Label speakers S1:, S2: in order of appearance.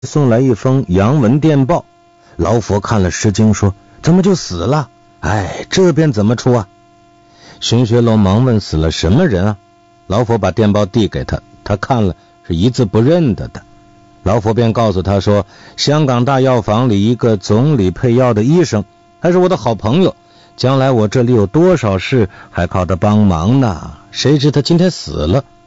S1: 送来一封洋文电报。老佛看了吃惊，说：怎么就死了？哎，这便怎么出啊？荀学楼忙问：死了什么人啊？老佛把电报递给他，他看了是一字不认得的。老佛便告诉他说：香港大药房里一个总理配药的医生，他是我的好朋友，将来我这里有多少事还靠他帮忙呢？谁知他今天死了。